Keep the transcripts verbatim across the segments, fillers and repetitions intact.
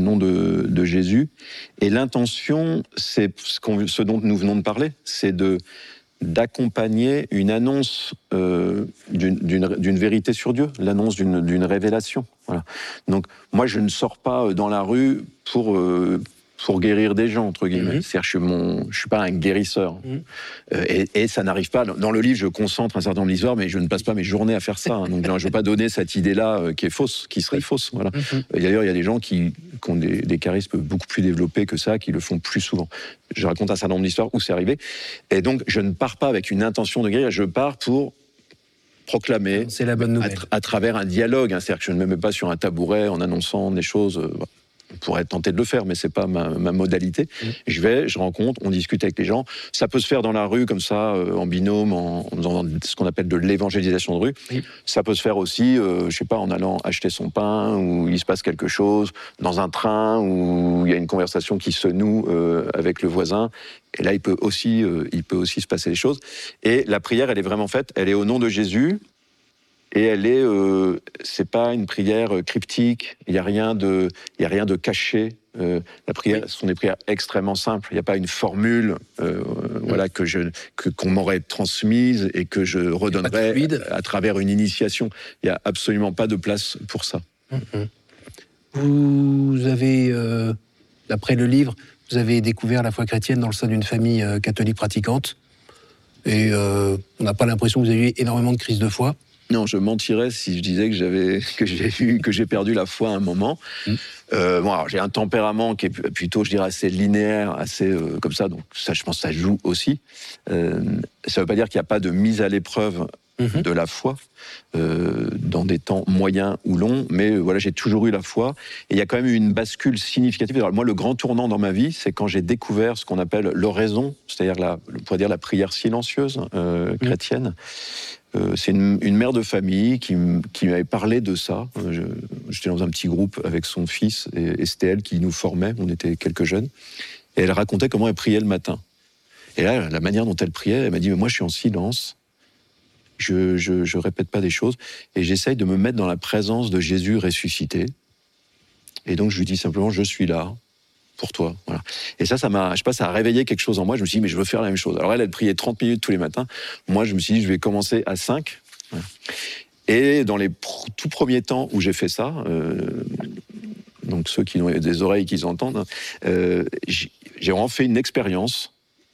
nom de, de Jésus. Et l'intention, c'est ce, qu'on, ce dont nous venons de parler, c'est de, d'accompagner une annonce euh, d'une, d'une, d'une vérité sur Dieu, l'annonce d'une, d'une révélation. Voilà. Donc, moi, je ne sors pas dans la rue pour... Euh, pour guérir des gens, entre guillemets. Mmh. C'est-à-dire, je suis, mon, je suis pas un guérisseur. Mmh. Euh, et, et ça n'arrive pas. Dans le livre, je concentre un certain nombre d'histoires, mais je ne passe pas mes journées à faire ça. Hein. Donc, je ne veux pas donner cette idée-là euh, qui est fausse, qui serait fausse. Voilà. Mmh. Et d'ailleurs, il y a des gens qui, qui ont des, des charismes beaucoup plus développés que ça, qui le font plus souvent. Je raconte un certain nombre d'histoires où c'est arrivé. Et donc, je ne pars pas avec une intention de guérir. Je pars pour proclamer, c'est la bonne nouvelle. À, à travers un dialogue. Hein. C'est-à-dire que je ne me mets pas sur un tabouret en annonçant des choses... Euh, On pourrait tenter de le faire, mais c'est pas ma, ma modalité. Mmh. Je vais, je rencontre, on discute avec les gens. Ça peut se faire dans la rue, comme ça, euh, en binôme, en, en faisant ce qu'on appelle de l'évangélisation de rue. Mmh. Ça peut se faire aussi, euh, je sais pas, en allant acheter son pain, où il se passe quelque chose, dans un train, où il y a une conversation qui se noue euh, avec le voisin. Et là, il peut aussi, euh, il peut aussi se passer des choses. Et la prière, elle est vraiment faite. Elle est au nom de Jésus. Et elle est, euh, c'est pas une prière cryptique. Il y a rien de, il y a rien de caché. Euh, la prière, oui. Ce sont des prières extrêmement simples. Il n'y a pas une formule, euh, oui. voilà, que je, que qu'on m'aurait transmise et que je redonnerais à travers une initiation. Il n'y a absolument pas de place pour ça. Mm-hmm. Vous avez, euh, d'après le livre, vous avez découvert la foi chrétienne dans le sein d'une famille euh, catholique pratiquante. Et euh, on n'a pas l'impression que vous avez eu énormément de crises de foi. Non, je mentirais si je disais que j'avais que j'ai eu que j'ai perdu la foi à un moment. Mmh. Euh, bon, alors j'ai un tempérament qui est plutôt, je dirais, assez linéaire, assez euh, comme ça. Donc ça, je pense, que ça joue aussi. Euh, ça ne veut pas dire qu'il n'y a pas de mise à l'épreuve mmh. de la foi euh, dans des temps moyens ou longs, mais euh, voilà, j'ai toujours eu la foi. Et il y a quand même eu une bascule significative. Alors, moi, le grand tournant dans ma vie, c'est quand j'ai découvert ce qu'on appelle l'oraison, c'est-à-dire la, on pourrait dire la prière silencieuse euh, mmh. chrétienne. Euh, c'est une, une mère de famille qui, qui m'avait parlé de ça. Je, j'étais dans un petit groupe avec son fils et, et c'était elle qui nous formait. On était quelques jeunes. Et elle racontait comment elle priait le matin. Et là, la manière dont elle priait, elle m'a dit « Mais moi, je suis en silence. Je, je, je répète pas des choses. Et j'essaye de me mettre dans la présence de Jésus ressuscité. Et donc, je lui dis simplement « Je suis là. » pour toi, voilà. Et ça, ça m'a, je sais pas, ça a réveillé quelque chose en moi. Je me suis dit, mais je veux faire la même chose. Alors elle, elle priait trente minutes tous les matins. Moi, je me suis dit, je vais commencer à cinq. Voilà. Et dans les pr- tout premiers temps où j'ai fait ça, euh, donc ceux qui ont des oreilles qui entendent, euh, j'ai, j'ai vraiment fait une expérience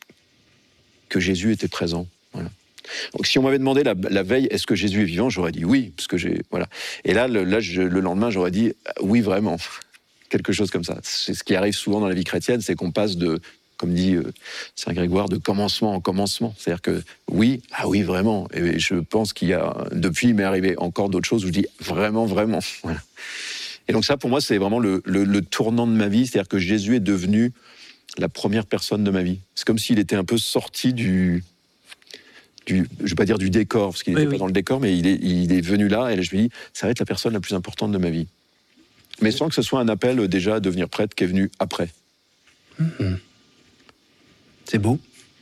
que Jésus était présent. Voilà. Donc, si on m'avait demandé la, la veille, est-ce que Jésus est vivant, j'aurais dit oui, parce que j'ai, voilà. Et là, le, là, je, le lendemain, j'aurais dit oui, vraiment. Quelque chose comme ça. C'est ce qui arrive souvent dans la vie chrétienne, c'est qu'on passe de, comme dit euh, Saint Grégoire, de commencement en commencement. C'est-à-dire que oui, ah oui, vraiment. Et je pense qu'il y a, depuis, il m'est arrivé encore d'autres choses où je dis vraiment, vraiment. Voilà. Et donc ça, pour moi, c'est vraiment le, le, le tournant de ma vie. C'est-à-dire que Jésus est devenu la première personne de ma vie. C'est comme s'il était un peu sorti du... Du, je ne vais pas dire du décor, parce qu'il n'était oui, pas oui. dans le décor, mais il est, il est venu là, et là, je me dis, ça va être la personne la plus importante de ma vie. Mais sans que ce soit un appel déjà à devenir prêtre qui est venu après. Mmh. C'est beau.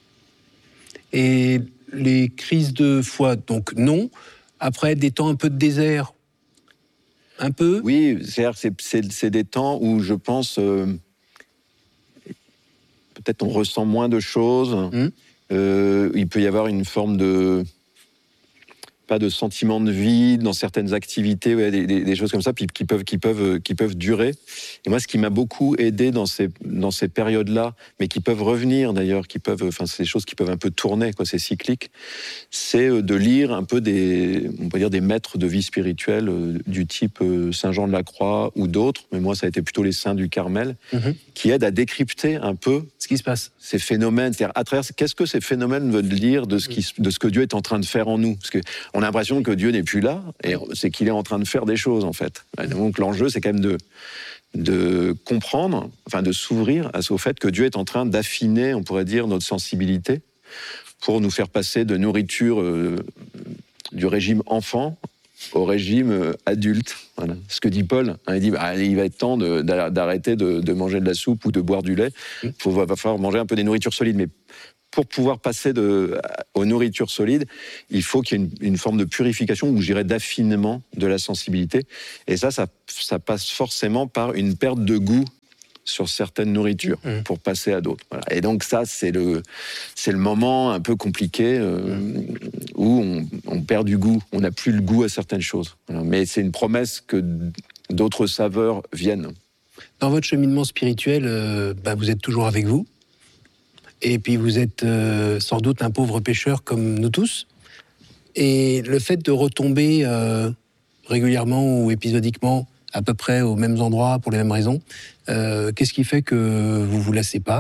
Et les crises de foi, donc non. Après, des temps un peu de désert, un peu. Oui, c'est, c'est, c'est, c'est des temps où je pense, euh, peut-être on ressent moins de choses. Mmh. Euh, il peut y avoir une forme de... pas de sentiment de vide dans certaines activités, ouais, des, des, des choses comme ça, puis qui peuvent, qui peuvent, qui peuvent durer. Et moi, ce qui m'a beaucoup aidé dans ces, dans ces périodes-là, mais qui peuvent revenir d'ailleurs, qui peuvent, enfin, c'est des choses qui peuvent un peu tourner, quoi, c'est cyclique, c'est de lire un peu des, on peut dire des maîtres de vie spirituelle euh, du type euh, Saint Jean de la Croix ou d'autres, mais moi, ça a été plutôt les saints du Carmel, mm-hmm. qui aident à décrypter un peu ce qui se passe, ces phénomènes, c'est-à-dire à travers qu'est-ce que ces phénomènes veulent dire de ce qui, de ce que Dieu est en train de faire en nous, parce que on a l'impression que Dieu n'est plus là, et c'est qu'il est en train de faire des choses, en fait. Et donc l'enjeu, c'est quand même de, de comprendre, enfin de s'ouvrir au fait que Dieu est en train d'affiner, on pourrait dire, notre sensibilité, pour nous faire passer de nourriture euh, du régime enfant au régime euh, adulte. Voilà. Ce que dit Paul, hein, il dit bah, il va être temps de, d'arrêter de, de manger de la soupe ou de boire du lait, il va falloir manger un peu des nourritures solides, mais pour pouvoir passer de, aux nourritures solides, il faut qu'il y ait une, une forme de purification, ou je dirais d'affinement de la sensibilité. Et ça, ça, ça passe forcément par une perte de goût sur certaines nourritures Mmh. pour passer à d'autres. Voilà. Et donc ça, c'est le, c'est le moment un peu compliqué euh, mmh. où on, on perd du goût, on n'a plus le goût à certaines choses. Voilà. Mais c'est une promesse que d'autres saveurs viennent. Dans votre cheminement spirituel, euh, bah, vous êtes toujours avec vous. Et puis vous êtes euh, sans doute un pauvre pécheur comme nous tous. Et le fait de retomber euh, régulièrement ou épisodiquement à peu près aux mêmes endroits pour les mêmes raisons, euh, qu'est-ce qui fait que vous vous lassez pas ?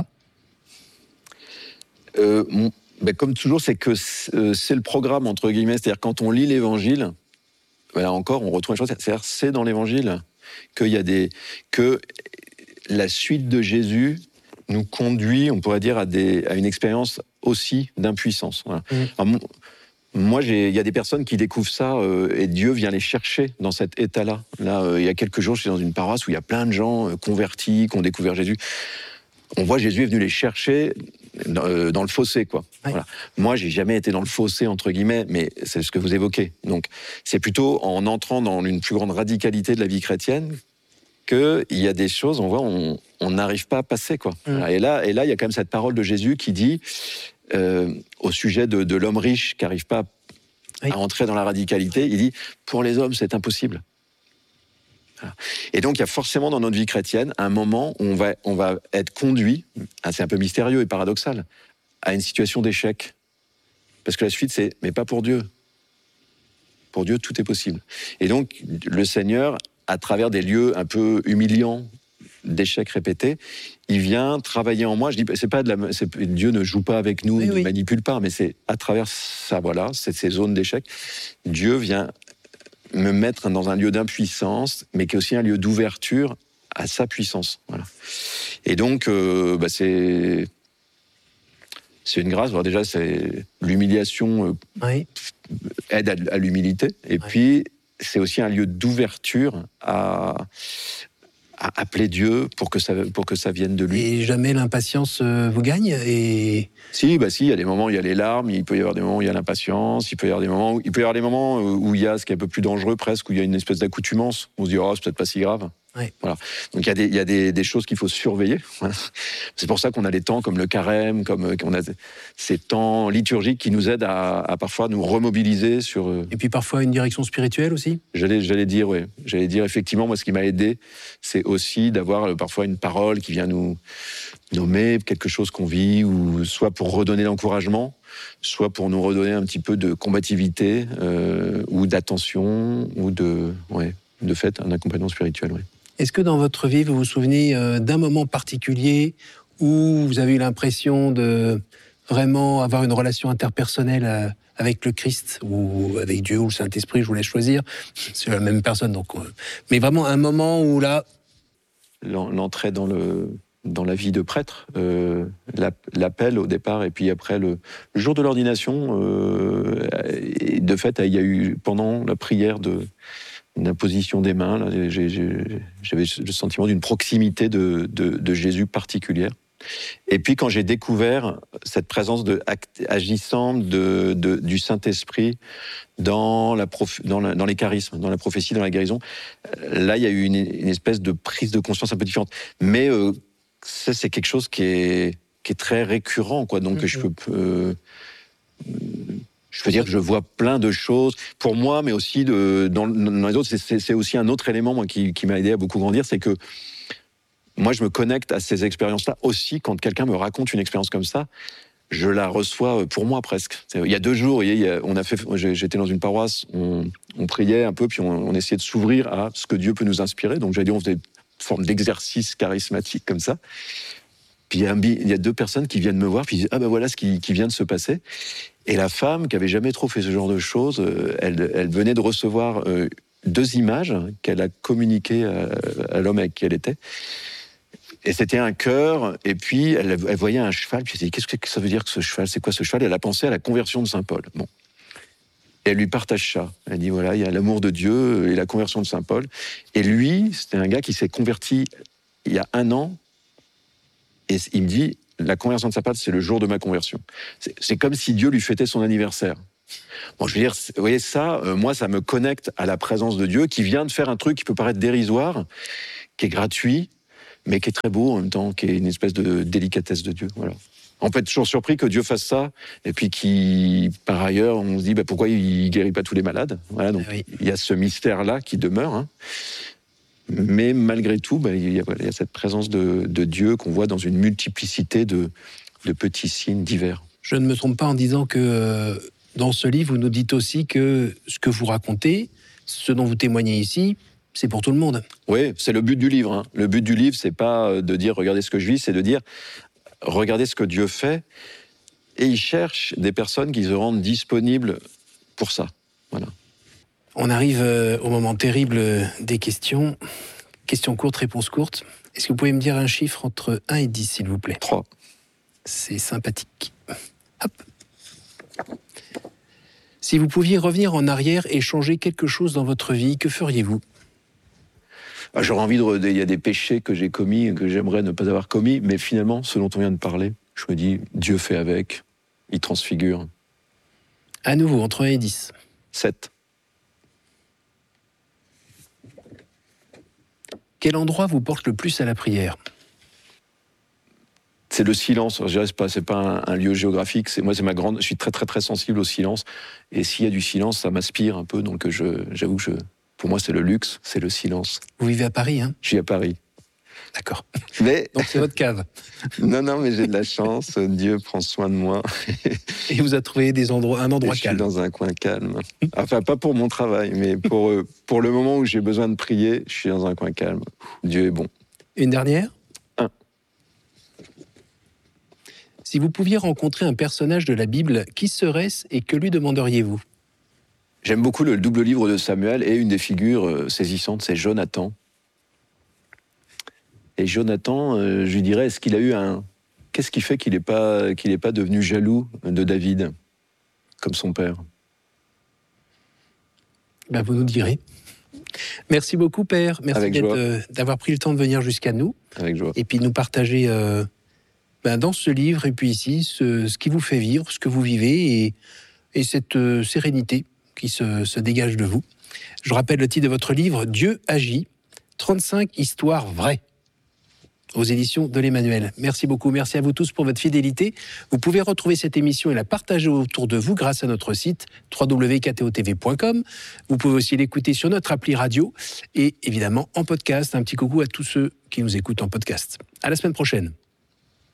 euh, mon, ben Comme toujours, c'est que c'est le programme, entre guillemets. C'est-à-dire quand on lit l'Évangile, voilà, encore, on retrouve une chose, c'est-à-dire c'est dans l'Évangile qu'il y a des... que la suite de Jésus nous conduit, on pourrait dire, à, des, à une expérience aussi d'impuissance. Voilà. Mmh. Alors, moi, il y a des personnes qui découvrent ça euh, et Dieu vient les chercher dans cet état-là. Là, euh, il y a quelques jours, je suis dans une paroisse où il y a plein de gens euh, convertis, qui ont découvert Jésus. On voit Jésus est venu les chercher dans, euh, dans le fossé, quoi. Oui. Voilà. Moi, j'ai jamais été dans le fossé, entre guillemets, mais c'est ce que vous évoquez. Donc, c'est plutôt en entrant dans une plus grande radicalité de la vie chrétienne qu'il y a des choses, on voit, on n'arrive pas à passer, quoi. Mmh. Voilà. Et là, et là, il y a quand même cette parole de Jésus qui dit... Euh, au sujet de, de l'homme riche qui n'arrive pas oui. à entrer dans la radicalité, il dit « pour les hommes, c'est impossible ». Voilà. Et donc, il y a forcément dans notre vie chrétienne un moment où on va, on va être conduit, hein, c'est un peu mystérieux et paradoxal, à une situation d'échec. Parce que la suite, c'est « mais pas pour Dieu ». Pour Dieu, tout est possible. Et donc, le Seigneur, à travers des lieux un peu humiliants, d'échecs répétés, il vient travailler en moi. Je dis, c'est pas de la, c'est, Dieu ne joue pas avec nous, oui, ne oui. manipule pas, mais c'est à travers ça, voilà, c'est ces zones d'échec. Dieu vient me mettre dans un lieu d'impuissance, mais qui est aussi un lieu d'ouverture à sa puissance. Voilà. Et donc, euh, bah c'est c'est une grâce. Alors déjà, c'est l'humiliation euh, oui. aide à, à l'humilité, et oui. puis c'est aussi un lieu d'ouverture à à appeler Dieu pour que ça, pour que ça vienne de lui. Et jamais l'impatience euh, vous gagne et... Si, bah si, il y a des moments où il y a les larmes, il peut y avoir des moments où il y a l'impatience, il peut y avoir des moments où, il peut y avoir des moments où il y a ce qui est un peu plus dangereux presque, où il y a une espèce d'accoutumance. On se dit, oh, c'est peut-être pas si grave. Oui. Voilà. Donc il y a des, il y a des, des choses qu'il faut surveiller. Voilà. C'est pour ça qu'on a des temps comme le carême, comme qu'on a ces temps liturgiques qui nous aident à, à parfois nous remobiliser sur. Et puis parfois une direction spirituelle aussi. J'allais, j'allais dire, oui. J'allais dire effectivement, moi, ce qui m'a aidé, c'est aussi d'avoir parfois une parole qui vient nous nommer quelque chose qu'on vit, ou soit pour redonner l'encouragement, soit pour nous redonner un petit peu de combativité euh, ou d'attention ou de, ouais, de fait, un accompagnement spirituel. Ouais. Est-ce que dans votre vie, vous vous souvenez euh, d'un moment particulier où vous avez eu l'impression de vraiment avoir une relation interpersonnelle euh, avec le Christ ou avec Dieu ou le Saint-Esprit, je vous laisse choisir, c'est la même personne, donc. Euh, mais vraiment un moment où là, l'entrée dans le dans la vie de prêtre, euh, l'appel au départ et puis après le, le jour de l'ordination, euh, de fait, il y a eu pendant la prière de l'imposition des mains, là, j'ai, j'ai, j'avais le sentiment d'une proximité de, de, de Jésus particulière. Et puis quand j'ai découvert cette présence de, agissante de, de, du Saint-Esprit dans, la prof, dans, la, dans les charismes, dans la prophétie, dans la guérison, là il y a eu une, une espèce de prise de conscience un peu différente. Mais euh, ça c'est quelque chose qui est, qui est très récurrent, quoi. Donc mm-hmm. je peux... Euh, Je veux dire que je vois plein de choses, pour moi, mais aussi de, dans, dans les autres. C'est, c'est aussi un autre élément moi, qui, qui m'a aidé à beaucoup grandir, c'est que moi, je me connecte à ces expériences-là aussi quand quelqu'un me raconte une expérience comme ça. Je la reçois pour moi presque. Il y a deux jours, il y a, on a fait, j'étais dans une paroisse, on, on priait un peu, puis on, on essayait de s'ouvrir à ce que Dieu peut nous inspirer. Donc j'allais dire, on faisait une forme d'exercice charismatique comme ça. Puis il y, a un, il y a deux personnes qui viennent me voir, puis ils disent « Ah ben voilà ce qui, qui vient de se passer ». Et la femme, qui avait jamais trop fait ce genre de choses, elle, elle venait de recevoir deux images qu'elle a communiquées à, à l'homme avec qui elle était. Et c'était un cœur, et puis elle, elle voyait un cheval, puis elle s'est dit « Qu'est-ce que ça veut dire que ce cheval ? C'est quoi ce cheval ?» Elle a pensé à la conversion de Saint Paul. Bon. Et elle lui partage ça. Elle dit « Voilà, il y a l'amour de Dieu et la conversion de Saint Paul. » Et lui, c'était un gars qui s'est converti il y a un an, et il me dit « La conversion de Saint Paul, c'est le jour de ma conversion. » C'est, c'est comme si Dieu lui fêtait son anniversaire. Bon, je veux dire, vous voyez ça, euh, moi, ça me connecte à la présence de Dieu qui vient de faire un truc qui peut paraître dérisoire, qui est gratuit, mais qui est très beau en même temps, qui est une espèce de délicatesse de Dieu. Voilà. On peut être toujours surpris que Dieu fasse ça, et puis qui, par ailleurs, on se dit bah, pourquoi il ne guérit pas tous les malades. Voilà, donc oui. Il y a ce mystère-là qui demeure. Hein. Mais malgré tout, bah, il, y a, il y a cette présence de, de Dieu qu'on voit dans une multiplicité de, de petits signes divers. Je ne me trompe pas en disant que euh, dans ce livre, vous nous dites aussi que ce que vous racontez, ce dont vous témoignez ici, c'est pour tout le monde. Oui, c'est le but du livre. Hein. Le but du livre, c'est pas de dire « regardez ce que je vis », c'est de dire « regardez ce que Dieu fait ». Et il cherche des personnes qui se rendent disponibles pour ça. Voilà. On arrive euh, au moment terrible des questions. Questions courtes, réponses courtes. Est-ce que vous pouvez me dire un chiffre entre un et dix, s'il vous plaît ? trois. C'est sympathique. Hop. Si vous pouviez revenir en arrière et changer quelque chose dans votre vie, que feriez-vous ? Ah, j'aurais envie de... Il y a des péchés que j'ai commis, que j'aimerais ne pas avoir commis, mais finalement, ce dont on vient de parler, je me dis, Dieu fait avec, il transfigure. À nouveau, entre un et dix. sept. Quel endroit vous porte le plus à la prière ? C'est le silence. Je dirais, c'est pas, c'est pas un, un lieu géographique. C'est, moi, c'est ma grande. Je suis très, très, très sensible au silence. Et s'il y a du silence, ça m'aspire un peu. Donc, je, j'avoue que je, pour moi, c'est le luxe, c'est le silence. Vous vivez à Paris, hein ? Je suis à Paris. D'accord. Mais donc, c'est votre cave. Non, non, mais j'ai de la chance. Dieu prend soin de moi. Et vous a trouvé des endroits, un endroit Et je calme. Je suis dans un coin calme. Enfin, pas pour mon travail, mais pour pour le moment où j'ai besoin de prier, je suis dans un coin calme. Dieu est bon. Une dernière ? Un. Si vous pouviez rencontrer un personnage de la Bible, qui serait-ce et que lui demanderiez-vous ? J'aime beaucoup le double livre de Samuel et une des figures saisissantes, c'est Jonathan. Et Jonathan, euh, je lui dirais, est-ce qu'il a eu un... Qu'est-ce qui fait qu'il n'est pas, qu'il n'est pas devenu jaloux de David, comme son père ? Ben, vous nous direz. Merci beaucoup, Père. Merci d'être, euh, d'avoir pris le temps de venir jusqu'à nous. Avec joie. Et puis nous partager euh, ben, dans ce livre et puis ici ce, ce qui vous fait vivre, ce que vous vivez et, et cette euh, sérénité qui se, se dégage de vous. Je rappelle le titre de votre livre, Dieu agit, trente-cinq histoires vraies, aux éditions de l'Emmanuel. Merci beaucoup, merci à vous tous pour votre fidélité. Vous pouvez retrouver cette émission et la partager autour de vous grâce à notre site w w w point k t o t v point com. Vous pouvez aussi l'écouter sur notre appli radio et évidemment en podcast. Un petit coucou à tous ceux qui nous écoutent en podcast. À la semaine prochaine.